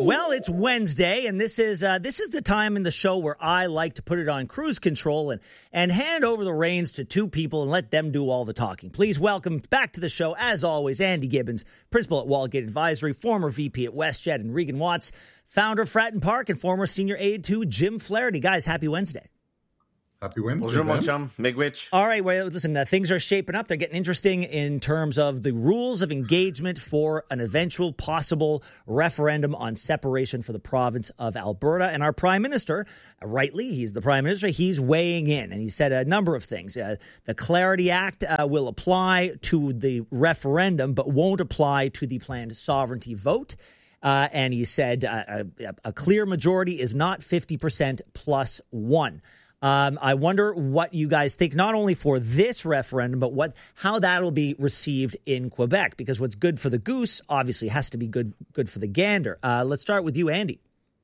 Well, it's Wednesday, and this is the time in the show where I like to put it on cruise control and hand over the reins to two people and let them do all the talking. Please welcome back to the show, as always, Andy Gibbons, principal at Wallgate Advisory, former VP at WestJet, and Regan Watts, founder of Fratton Park and former senior aide to Jim Flaherty. Guys, happy Wednesday. Happy Wednesday, Bonjour, mon chum. Miigwech. All right, well, listen, things are shaping up. They're getting interesting in terms of the rules of engagement for an eventual possible referendum on separation for the province of Alberta. And our prime minister, rightly, he's the prime minister, he's weighing in. And he said a number of things. The Clarity Act will apply to the referendum, but won't apply to the planned sovereignty vote. And he said a clear majority is not 50% plus one. I wonder what you guys think, not only for this referendum, but how that'll be received in Quebec, because what's good for the goose obviously has to be good for the gander. Let's start with you, Andy.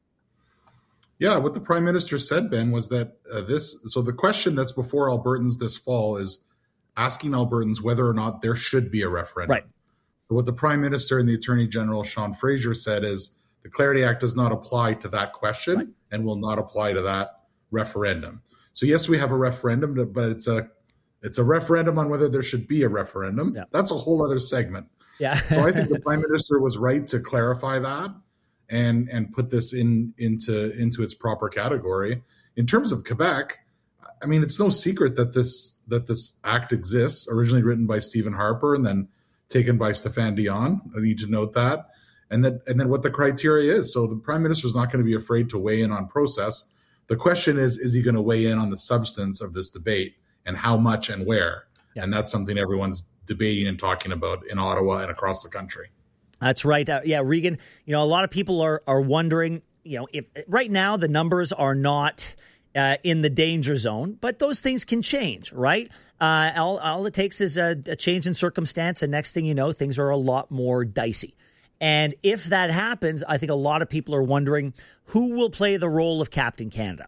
Yeah, what the Prime Minister said, Ben, was that so the question that's before Albertans this fall is asking Albertans whether or not there should be a referendum. Right. So what the Prime Minister and the Attorney General, Sean Fraser, said is the Clarity Act does not apply to that question and will not apply to that referendum. So yes, we have a referendum, but it's a referendum on whether there should be a referendum. Yeah. That's a whole other segment. Yeah. So I think the Prime Minister was right to clarify that and put this into its proper category. In terms of Quebec, I mean, it's no secret that this act exists, originally written by Stephen Harper and then taken by Stéphane Dion. I need to note that. And then what the criteria is. So the Prime Minister is not going to be afraid to weigh in on process. The question is he going to weigh in on the substance of this debate and how much and where? Yeah. And that's something everyone's debating and talking about in Ottawa and across the country. That's right. Regan, a lot of people are wondering, if right now the numbers are not in the danger zone, but those things can change, right? All it takes is a change in circumstance, and next thing you know, things are a lot more dicey. And if that happens, I think a lot of people are wondering who will play the role of Captain Canada.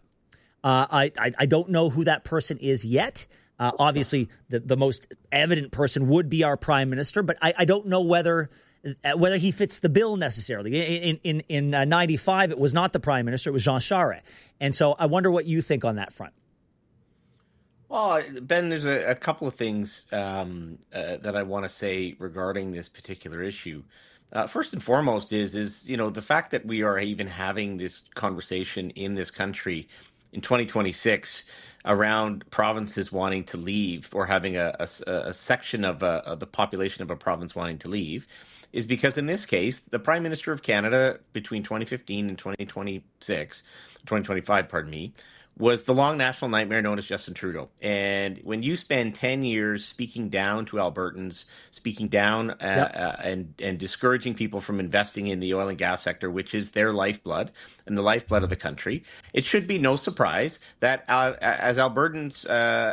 I don't know who that person is yet. Obviously, the most evident person would be our Prime Minister, but I don't know whether he fits the bill necessarily. In 95, it was not the Prime Minister, it was Jean Charest. And so I wonder what you think on that front. Well, Ben, there's a couple of things that I want to say regarding this particular issue. First and foremost is the fact that we are even having this conversation in this country in 2026 around provinces wanting to leave or having a section of the population of a province wanting to leave is because in this case, the Prime Minister of Canada between 2015 and 2025, was the long national nightmare known as Justin Trudeau. And when you spend 10 years speaking down to Albertans, speaking down and discouraging people from investing in the oil and gas sector, which is their lifeblood and the lifeblood of the country, it should be no surprise that as Albertans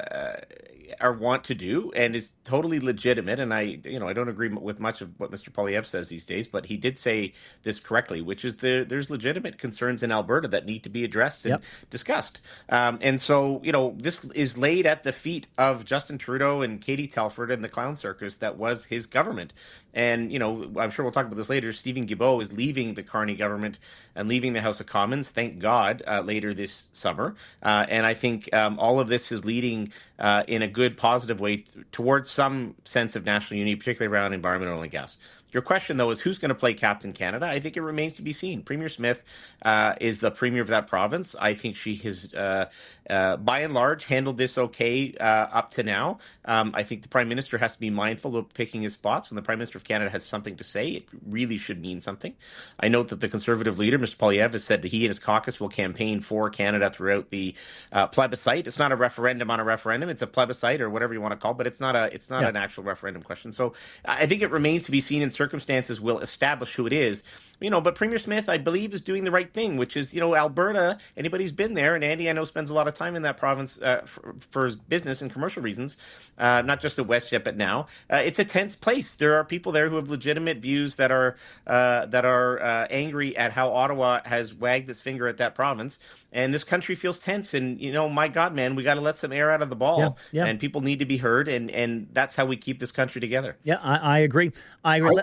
are want to do and is totally legitimate, and I don't agree with much of what Mr. Poilievre says these days, but he did say this correctly, which is there's legitimate concerns in Alberta that need to be addressed and discussed. And so, this is laid at the feet of Justin Trudeau and Katie Telford and the clown circus that was his government. And, I'm sure we'll talk about this later. Stephen Guilbeault is leaving the Carney government and leaving the House of Commons, thank God, later this summer. And I think all of this is leading in a good, positive way towards some sense of national unity, particularly around environmental oil and gas. Your question, though, is who's going to play Captain Canada? I think it remains to be seen. Premier Smith is the premier of that province. I think she has, by and large, handled this okay up to now. I think the Prime Minister has to be mindful of picking his spots. When the Prime Minister of Canada has something to say, it really should mean something. I note that the Conservative leader, Mr. Poilievre, has said that he and his caucus will campaign for Canada throughout the plebiscite. It's not a referendum on a referendum. It's a plebiscite or whatever you want to call it, but it's not an actual referendum question. So I think it remains to be seen in circumstances will establish who it is. But Premier Smith, I believe, is doing the right thing, which is, Alberta, anybody who's been there, and Andy, I know, spends a lot of time in that province for his business and commercial reasons, not just at WestJet, but now. It's a tense place. There are people there who have legitimate views that are angry at how Ottawa has wagged its finger at that province. And this country feels tense. And, my God, man, we got to let some air out of the ball. Yeah. And people need to be heard. And that's how we keep this country together. Yeah, I agree.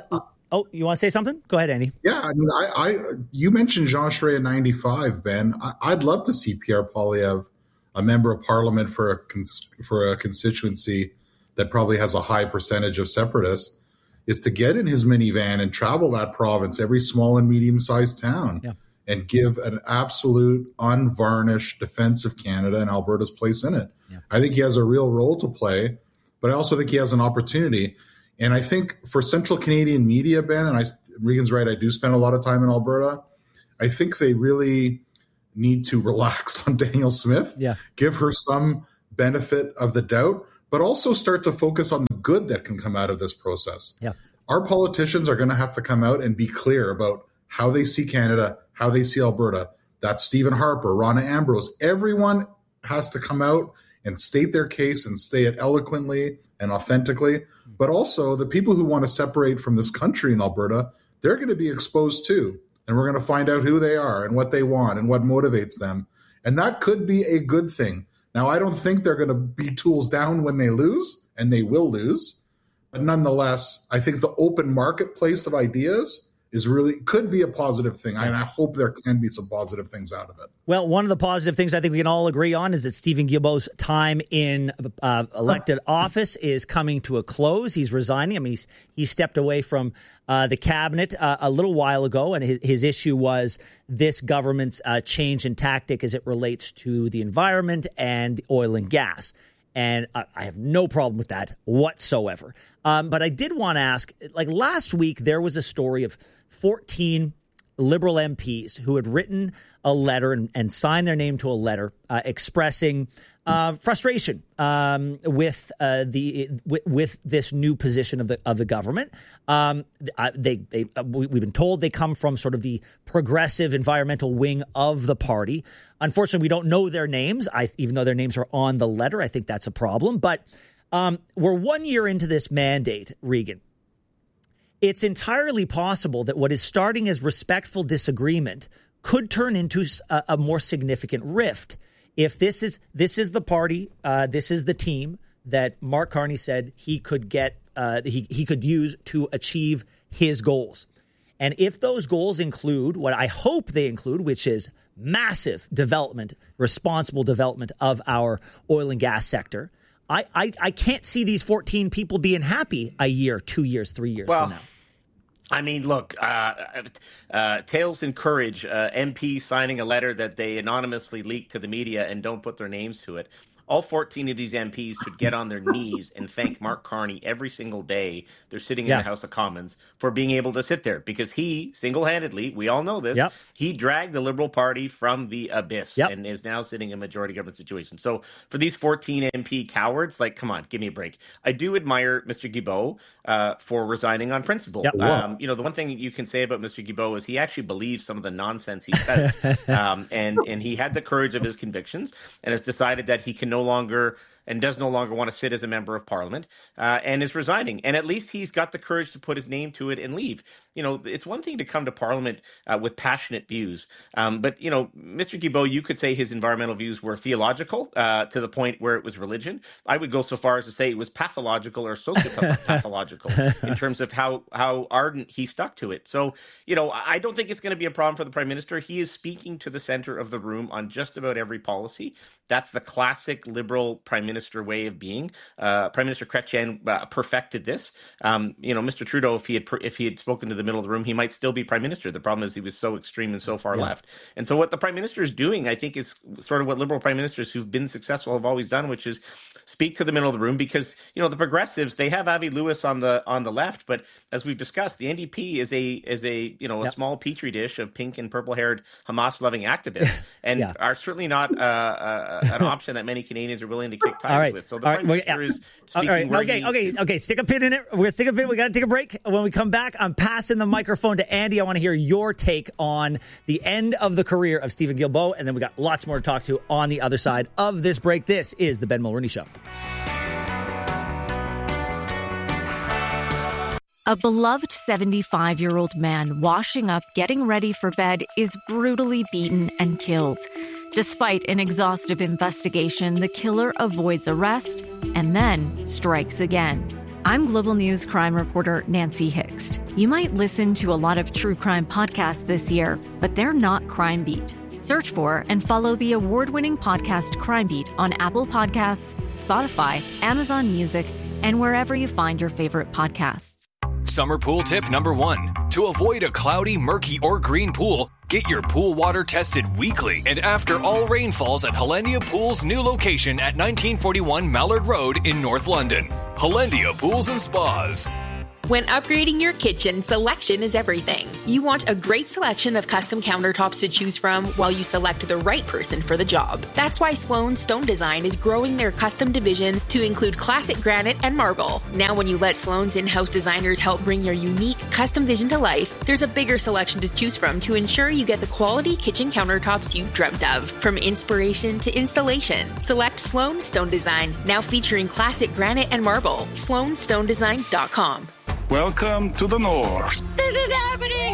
Oh, you want to say something? Go ahead, Andy. Yeah, I mean, you mentioned Jean Charest in 95, Ben. I'd love to see Pierre Poilievre, a member of parliament for a constituency that probably has a high percentage of separatists, is to get in his minivan and travel that province, every small and medium-sized town, and give an absolute unvarnished defense of Canada and Alberta's place in it. Yeah. I think he has a real role to play, but I also think he has an opportunity. And I think for Central Canadian media, Ben, and Regan's right, I do spend a lot of time in Alberta, I think they really need to relax on Danielle Smith, give her some benefit of the doubt, but also start to focus on the good that can come out of this process. Yeah. Our politicians are going to have to come out and be clear about how they see Canada, how they see Alberta. That's Stephen Harper, Rona Ambrose. Everyone has to come out and state their case and say it eloquently and authentically. But also the people who want to separate from this country in Alberta, they're going to be exposed too. And we're going to find out who they are and what they want and what motivates them. And that could be a good thing. Now, I don't think they're going to be tools down when they lose, and they will lose. But nonetheless, I think the open marketplace of ideas could be a positive thing. And I hope there can be some positive things out of it. Well, one of the positive things I think we can all agree on is that Steven Guilbeault's time in elected office is coming to a close. He's resigning. I mean, he stepped away from the cabinet a little while ago, and his issue was this government's change in tactic as it relates to the environment and oil and gas. And I have no problem with that whatsoever. But I did want to ask, like last week, there was a story of 14 Liberal MPs who had written a letter and signed their name to a letter expressing frustration with this new position of the government. We've been told they come from sort of the progressive environmental wing of the party. Unfortunately, we don't know their names, even though their names are on the letter. I think that's a problem. But we're 1 year into this mandate, Regan. It's entirely possible that what is starting as respectful disagreement could turn into a more significant rift. If this is the party, this is the team that Mark Carney said he could get, he could use to achieve his goals. And if those goals include what I hope they include, which is massive development, responsible development of our oil and gas sector, I can't see these 14 people being happy a year, 2 years, 3 years from now. I mean, look, tales encourage MPs signing a letter that they anonymously leak to the media and don't put their names to it. All 14 of these MPs should get on their knees and thank Mark Carney every single day they're sitting in the House of Commons for being able to sit there, because he single-handedly, we all know this, he dragged the Liberal Party from the abyss and is now sitting in a majority government situation. So for these 14 MP cowards, like, come on, give me a break. I do admire Mr. Guilbeault for resigning on principle. You know, the one thing you can say about Mr. Guilbeault is he actually believes some of the nonsense he says, and he had the courage of his convictions and has decided that he can no longer and does no longer want to sit as a member of parliament and is resigning. And at least he's got the courage to put his name to it and leave. You know, it's one thing to come to parliament with passionate views. But, you know, Mr. Guilbeault, you could say his environmental views were theological to the point where it was religion. I would go so far as to say it was pathological or sociopathological in terms of how ardent he stuck to it. So, you know, I don't think it's going to be a problem for the Prime Minister. He is speaking to the center of the room on just about every policy. That's the classic Liberal Prime Minister way of being. Prime Minister Chrétien perfected this. You know, Mr. Trudeau, if he had spoken to the middle of the room, he might still be Prime Minister. The problem is he was so extreme and so far left. And so what the Prime Minister is doing, I think, is sort of what Liberal Prime Ministers who've been successful have always done, which is speak to the middle of the room, because, you know, the Progressives, they have Avi Lewis on the left, but as we've discussed, the NDP is a you know, a small petri dish of pink and purple-haired Hamas-loving activists, and are certainly not an option that many Canadians are willing to kick ties with. So the Prime Minister is speaking. Okay, stick a pin in it. We're going to stick a pin. We got to take a break. When we come back, I'm passing the microphone to Andy. I want to hear your take on the end of the career of Steven Guilbeault, and then we got lots more to talk to on the other side of this break. This is the Ben Mulroney Show. A beloved 75-year-old man washing up, getting ready for bed, is brutally beaten and killed. Despite an exhaustive investigation, the killer avoids arrest and then strikes again. I'm Global News crime reporter Nancy Hixt. You might listen to a lot of true crime podcasts this year, but they're not Crime Beat. Search for and follow the award-winning podcast Crime Beat on Apple Podcasts, Spotify, Amazon Music, and wherever you find your favorite podcasts. Summer pool tip number 1. To avoid a cloudy, murky, or green pool, get your pool water tested weekly and after all rainfalls at Hollandia Pool's new location at 1941 Mallard Road in North London. Hollandia Pools and Spas. When upgrading your kitchen, selection is everything. You want a great selection of custom countertops to choose from while you select the right person for the job. That's why Sloan Stone Design is growing their custom division to include classic granite and marble. Now when you let Sloan's in-house designers help bring your unique custom vision to life, there's a bigger selection to choose from to ensure you get the quality kitchen countertops you've dreamt of. From inspiration to installation, select Sloan Stone Design, now featuring classic granite and marble. SloanStoneDesign.com. Welcome to the North. This is happening!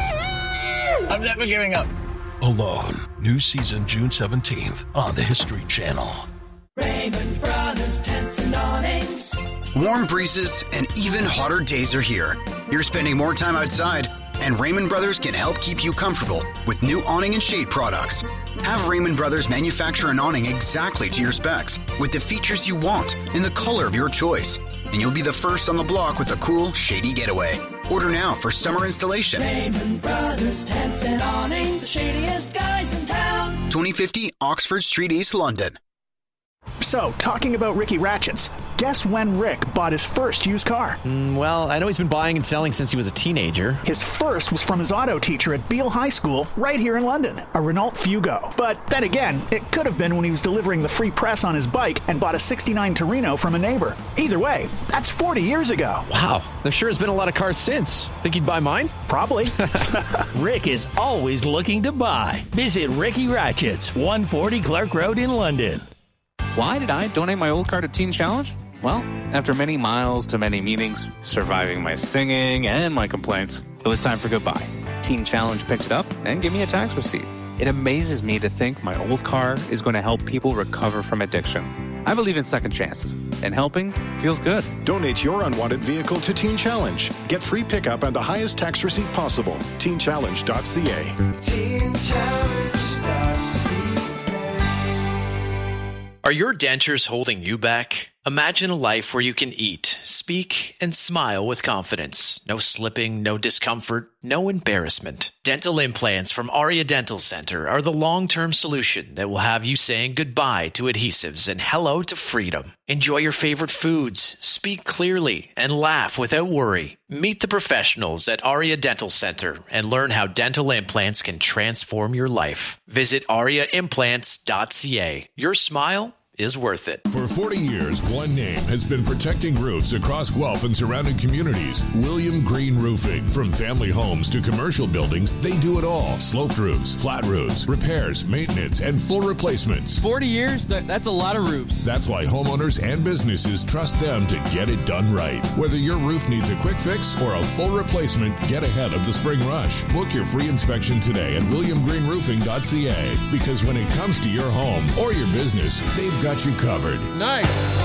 I'm never giving up. Alone. New season June 17th on the History Channel. Raymond Brothers Tents and Awnings. Warm breezes and even hotter days are here. You're spending more time outside, and Raymond Brothers can help keep you comfortable with new awning and shade products. Have Raymond Brothers manufacture an awning exactly to your specs with the features you want in the color of your choice. And you'll be the first on the block with a cool, shady getaway. Order now for summer installation. Raymond Brothers Tents and Awnings, the shadiest guys in town. 2050 Oxford Street, East London. So, talking about Ricky Ratchets, guess when Rick bought his first used car? Well, I know he's been buying and selling since he was a teenager. His first was from his auto teacher at Beale High School, right here in London, a Renault Fugo. But then again, it could have been when he was delivering the free press on his bike and bought a '69 Torino from a neighbor. Either way, that's 40 years ago. Wow, there sure has been a lot of cars since. Think he'd buy mine? Probably. Rick is always looking to buy. Visit Ricky Ratchets, 140 Clark Road in London. Why did I donate my old car to Teen Challenge? Well, after many miles to many meetings, surviving my singing and my complaints, it was time for goodbye. Teen Challenge picked it up and gave me a tax receipt. It amazes me to think my old car is going to help people recover from addiction. I believe in second chances, and helping feels good. Donate your unwanted vehicle to Teen Challenge. Get free pickup and the highest tax receipt possible. TeenChallenge.ca. TeenChallenge.ca. Are your dentures holding you back? Imagine a life where you can eat, speak, and smile with confidence. No slipping, no discomfort, no embarrassment. Dental implants from Aria Dental Center are the long-term solution that will have you saying goodbye to adhesives and hello to freedom. Enjoy your favorite foods, speak clearly, and laugh without worry. Meet the professionals at Aria Dental Center and learn how dental implants can transform your life. Visit ariaimplants.ca. Your smile is worth it. For 40 years, one name has been protecting roofs across Guelph and surrounding communities. William Green Roofing. From family homes to commercial buildings, they do it all. Sloped roofs, flat roofs, repairs, maintenance, and full replacements. 40 years? That's a lot of roofs. That's why homeowners and businesses trust them to get it done right. Whether your roof needs a quick fix or a full replacement, get ahead of the spring rush. Book your free inspection today at williamgreenroofing.ca. Because when it comes to your home or your business, they've got you covered. Nice.